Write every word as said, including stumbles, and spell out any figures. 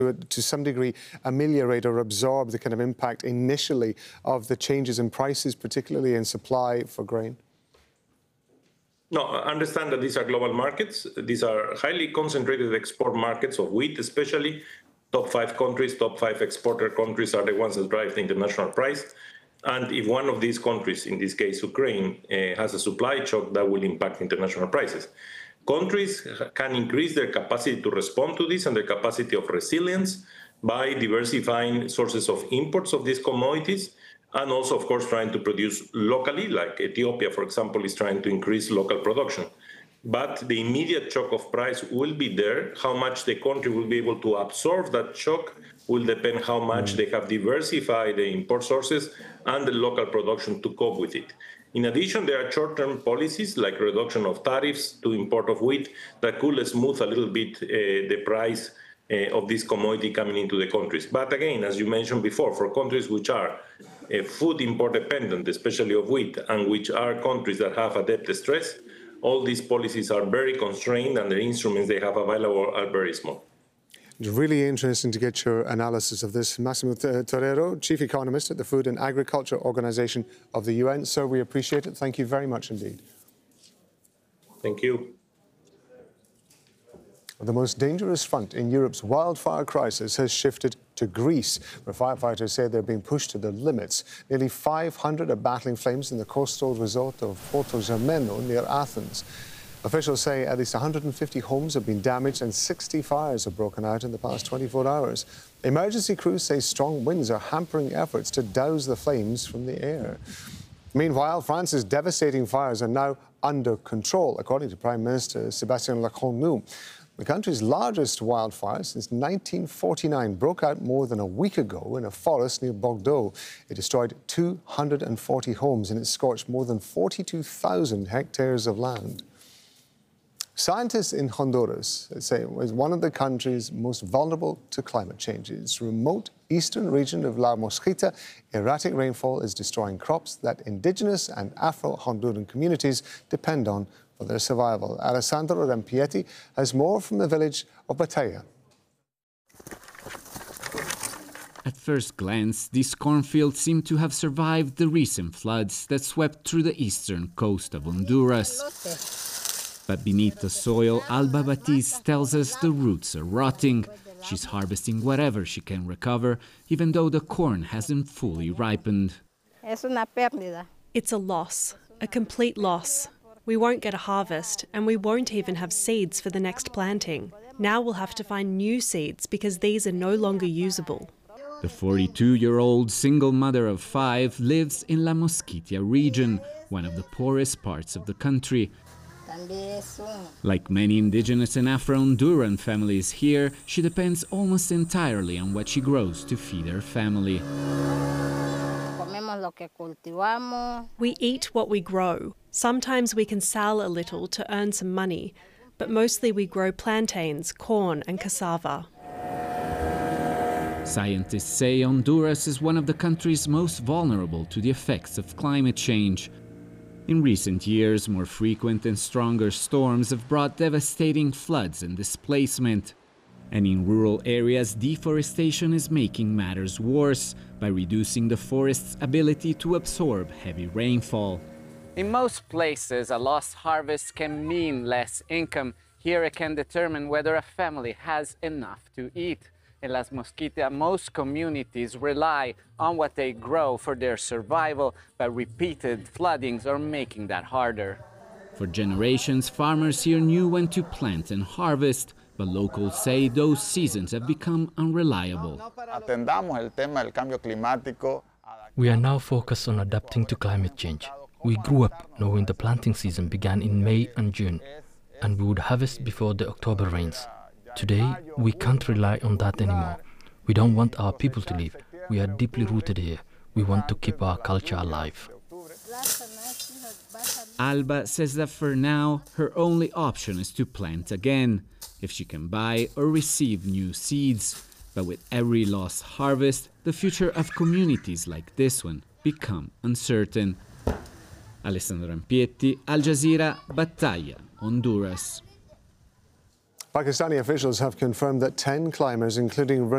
to some degree ameliorate or absorb the kind of impact initially of the changes in prices, particularly in supply for grain? No, understand that these are global markets. These are highly concentrated export markets of wheat, especially. Top five countries, top five exporter countries are the ones that drive the international price. And if one of these countries, in this case Ukraine, uh, has a supply shock, that will impact international prices. Countries can increase their capacity to respond to this and their capacity of resilience by diversifying sources of imports of these commodities, and also, of course, trying to produce locally, like Ethiopia, for example, is trying to increase local production. But the immediate shock of price will be there. How much the country will be able to absorb that shock will depend how much mm. they have diversified the import sources and the local production to cope with it. In addition, there are short-term policies like reduction of tariffs to import of wheat that could smooth a little bit uh, the price uh, of this commodity coming into the countries. But again, as you mentioned before, for countries which are uh, food import dependent, especially of wheat, and which are countries that have a debt stress, all these policies are very constrained and the instruments they have available are very small. It's really interesting to get your analysis of this. Massimo Torero, Chief Economist at the Food and Agriculture Organization of the U N. Sir, we appreciate it. Thank you very much indeed. Thank you. The most dangerous front in Europe's wildfire crisis has shifted to Greece, where firefighters say they're being pushed to the limits. Nearly five hundred are battling flames in the coastal resort of Porto-Germano near Athens. Officials say at least one hundred fifty homes have been damaged and sixty fires have broken out in the past twenty-four hours. Emergency crews say strong winds are hampering efforts to douse the flames from the air. Meanwhile, France's devastating fires are now under control, according to Prime Minister Sébastien Lecornu. The country's largest wildfire since nineteen forty-nine broke out more than a week ago in a forest near Bordeaux. It destroyed two hundred forty homes and it scorched more than forty-two thousand hectares of land. Scientists in Honduras say it was one of the country's most vulnerable to climate change. Its remote eastern region of La Mosquita, erratic rainfall is destroying crops that indigenous and Afro-Honduran communities depend on for their survival. Alessandro Rampietti has more from the village of Batalla. At first glance, these cornfields seem to have survived the recent floods that swept through the eastern coast of Honduras. But beneath the soil, Alba Batiz tells us the roots are rotting. She's harvesting whatever she can recover, even though the corn hasn't fully ripened. It's a loss, a complete loss. We won't get a harvest, and we won't even have seeds for the next planting. Now we'll have to find new seeds because these are no longer usable. The forty-two-year-old single mother of five lives in La Mosquitia region, one of the poorest parts of the country. Like many indigenous and Afro-Honduran families here, she depends almost entirely on what she grows to feed her family. We eat what we grow. Sometimes we can sell a little to earn some money, but mostly we grow plantains, corn and cassava. Scientists say Honduras is one of the countries most vulnerable to the effects of climate change. In recent years, more frequent and stronger storms have brought devastating floods and displacement. And in rural areas, deforestation is making matters worse by reducing the forest's ability to absorb heavy rainfall. In most places, a lost harvest can mean less income. Here it can determine whether a family has enough to eat. In Las Mosquitia, most communities rely on what they grow for their survival, but repeated floodings are making that harder. For generations, farmers here knew when to plant and harvest, but locals say those seasons have become unreliable. We are now focused on adapting to climate change. We grew up knowing the planting season began in May and June, and we would harvest before the October rains. Today, we can't rely on that anymore. We don't want our people to leave. We are deeply rooted here. We want to keep our culture alive. Alba says that for now, her only option is to plant again, if she can buy or receive new seeds. But with every lost harvest, the future of communities like this one become uncertain. Alessandro Rampietti, Al Jazeera, Batalla, Honduras. Pakistani officials have confirmed that ten climbers, including